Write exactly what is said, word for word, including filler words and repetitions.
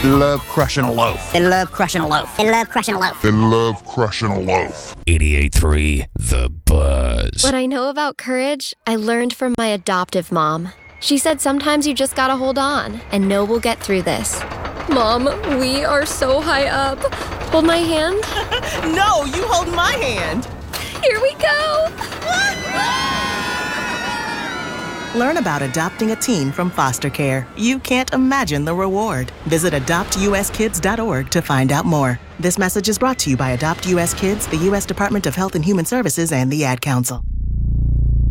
They love crushing a loaf. They love crushing a loaf. They love crushing a loaf. They love crushing a loaf. eighty-eight point three The Buzz. What I know about courage, I learned from my adoptive mom. She said sometimes you just gotta hold on and know we'll get through this. Mom, we are so high up. Hold my hand. No, you hold my hand. Here we go. Learn about adopting a teen from foster care. You can't imagine the reward. Visit adopt u s kids dot org to find out more. This message is brought to you by Adopt U S Kids, the U S Department of Health and Human Services, and the Ad Council.